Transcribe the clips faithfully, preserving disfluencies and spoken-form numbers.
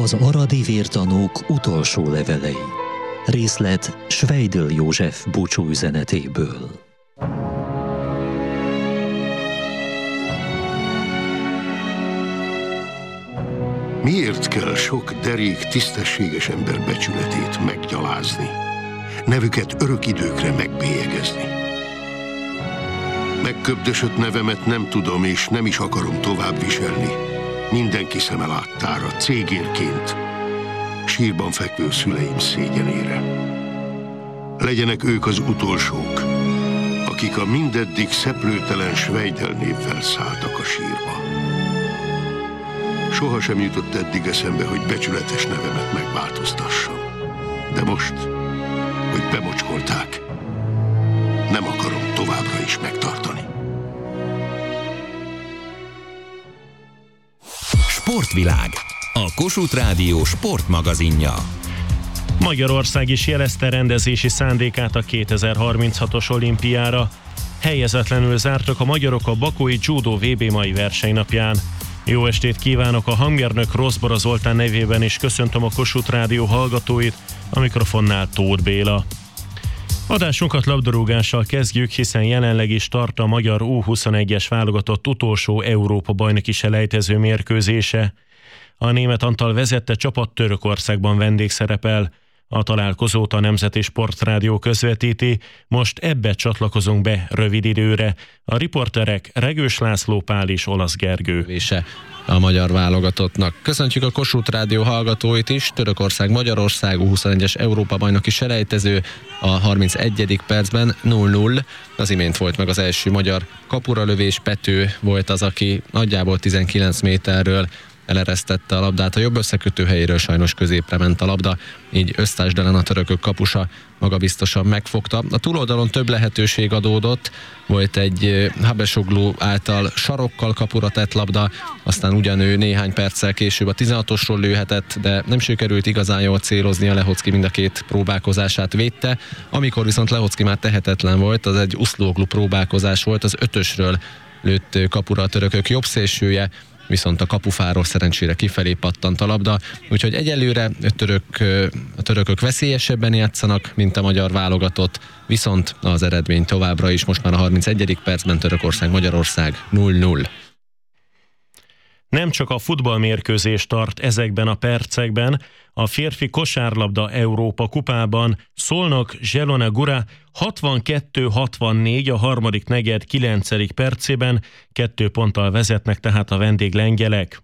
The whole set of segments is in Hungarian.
Az aradi vértanúk utolsó levelei. Részlet Schweidl József búcsúüzenetéből. Miért kell sok derék, tisztességes ember becsületét meggyalázni? Nevüket örök időkre megbélyegezni? Megköbdösött nevemet nem tudom és nem is akarom tovább viselni. Mindenki szeme láttára, cégérként, sírban fekvő szüleim szégyenére. Legyenek ők az utolsók, akik a mindeddig szeplőtelen Schweidl névvel szálltak a sírba. Soha sem jutott eddig eszembe, hogy becsületes nevemet megváltoztassam. De most, hogy bemocskolták, nem akarom továbbra is megtartani. Sportvilág, a Kossuth Rádió sportmagazinja. Magyarország is jelezte rendezési szándékát a kétezer-harminchatos olimpiára. Helyezetlenül zártak a magyarok a bakói judó vé bé mai versenynapján. Jó estét kívánok, a hangmérnök Rosszbora Zoltán nevében is köszöntöm a Kossuth Rádió hallgatóit, a mikrofonnál Tóth Béla. Adásunkat labdarúgással kezdjük, hiszen jelenleg is tart a magyar U huszonegyes válogatott utolsó Európa-bajnoki selejtező mérkőzése. A német Antal vezette csapat Törökországban vendégszerepel. A találkozót a Nemzeti Sportrádió közvetíti, most ebbe csatlakozunk be rövid időre. A riporterek Regős László Pál és Olasz Gergő. A magyar válogatottnak. Köszöntjük a Kossuth Rádió hallgatóit is. Törökország-Magyarország U huszonegyes Európa-bajnoki selejtező a harmincegyedik percben nulla nulla. Az imént volt meg az első magyar kapuralövés. Pető volt az, aki nagyjából tizenkilenc méterről eleresztette a labdát. A jobb összekötő helyéről sajnos középre ment a labda, így Öztárs Delen, a törökök kapusa magabiztosan megfogta. A túloldalon több lehetőség adódott, volt egy Habesoglu által sarokkal kapura tett labda, aztán ugyanő néhány perccel később a tizenhatosról lőhetett, de nem sikerült igazán jól célozni, a Lehocki mind a két próbálkozását védte. Amikor viszont Lehocki már tehetetlen volt, az egy Uszlóglu próbálkozás volt, az ötösről lőtt kapura a törökök jobb szélsője, viszont a kapufáról szerencsére kifelé pattant a labda, úgyhogy egyelőre a, török, a törökök veszélyesebben játszanak, mint a magyar válogatott, viszont az eredmény továbbra is most már a harmincegyedik percben Törökország-Magyarország nulla nulla. Nem csak a futballmérkőzés tart ezekben a percekben, a férfi kosárlabda Európa kupában Szolnok Zielona Góra hatvankettő hatvannégy a harmadik negyed kilencedik percében, kettő ponttal vezetnek tehát a vendég lengyelek.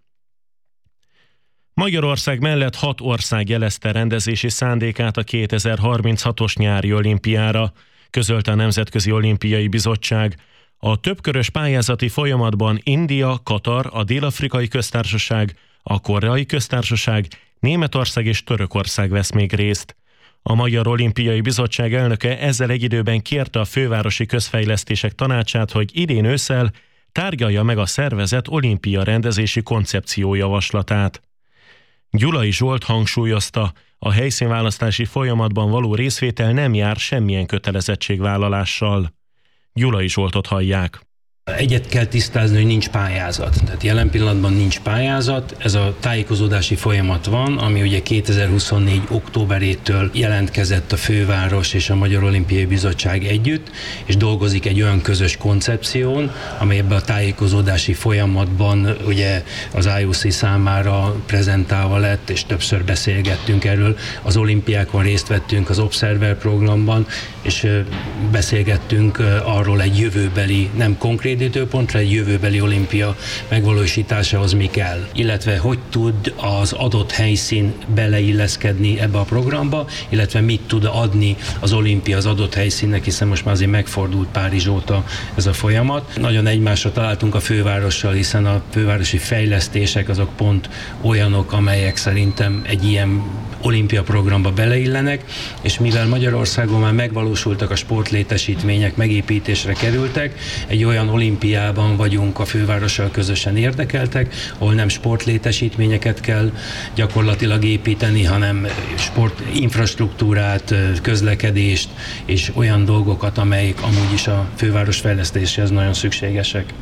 Magyarország mellett hat ország jelezte rendezési szándékát a kétezer-harminchatos nyári olimpiára, közölte a Nemzetközi Olimpiai Bizottság. A többkörös pályázati folyamatban India, Katar, a Dél-Afrikai Köztársaság, a Koreai Köztársaság, Németország és Törökország vesz még részt. A Magyar Olimpiai Bizottság elnöke ezzel egy időben kérte a Fővárosi Közfejlesztések Tanácsát, hogy idén ősszel tárgyalja meg a szervezet olimpia rendezési koncepciójavaslatát. Gyulai Zsolt hangsúlyozta, a helyszínválasztási folyamatban való részvétel nem jár semmilyen kötelezettségvállalással. Gyulai Zsoltot hallják. Egyet kell tisztázni, hogy nincs pályázat. Tehát jelen pillanatban nincs pályázat, ez a tájékozódási folyamat van, ami ugye kétezer-huszonnégy októberétől jelentkezett a főváros és a Magyar Olimpiai Bizottság együtt, és dolgozik egy olyan közös koncepción, amely ebben a tájékozódási folyamatban ugye az I O C számára prezentálva lett, és többször beszélgettünk erről. Az olimpiákon részt vettünk az Observer programban, és beszélgettünk arról egy jövőbeli, nem konkrét időpontra, egy jövőbeli olimpia megvalósításához mi kell, illetve hogy tud az adott helyszín beleilleszkedni ebbe a programba, illetve mit tud adni az olimpia az adott helyszínnek, hiszen most már azért megfordult Párizs óta ez a folyamat. Nagyon egymásra találtunk a fővárossal, hiszen a fővárosi fejlesztések azok pont olyanok, amelyek szerintem egy ilyen olimpia programba beleillenek, és mivel Magyarországon már megvalósultak a sportlétesítmények, megépítésre kerültek, egy olyan olimpiában vagyunk a fővárossal közösen érdekeltek, ahol nem sportlétesítményeket kell gyakorlatilag építeni, hanem sportinfrastruktúrát, közlekedést és olyan dolgokat, amelyek amúgy is a főváros fejlesztéséhez nagyon szükségesek.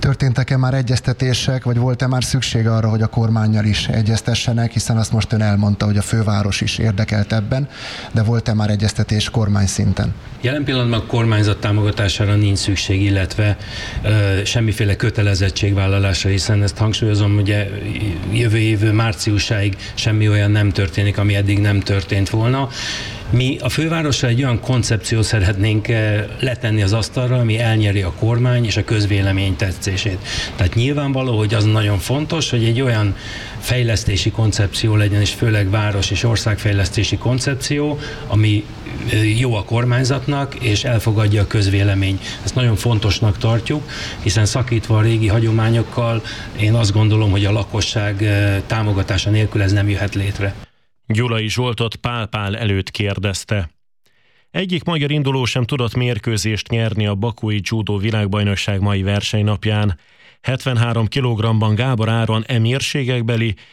Történtek-e már egyeztetések, vagy volt-e már szükség arra, hogy a kormánnyal is egyeztessenek, hiszen azt most ön elmondta, hogy a főváros is érdekelt ebben, de volt-e már egyeztetés kormány szinten? Jelen pillanatban a kormányzat támogatására nincs szükség, illetve ö, semmiféle kötelezettségvállalásra, hiszen ezt hangsúlyozom, ugye jövő év márciusáig semmi olyan nem történik, ami eddig nem történt volna. Mi a fővárosra egy olyan koncepciót szeretnénk letenni az asztalra, ami elnyeri a kormány és a közvélemény tetszését. Tehát nyilvánvaló, hogy az nagyon fontos, hogy egy olyan fejlesztési koncepció legyen, és főleg város- és országfejlesztési koncepció, ami jó a kormányzatnak, és elfogadja a közvélemény. Ezt nagyon fontosnak tartjuk, hiszen szakítva a régi hagyományokkal, én azt gondolom, hogy a lakosság támogatása nélkül ez nem jöhet létre. Gyulai Zsoltot Pál Pál előtt kérdezte. Egyik magyar induló sem tudott mérkőzést nyerni a bakui judó világbajnokság mai versenynapján. hetvenhárom kilogrammban Gábor Áron e mérségekbeli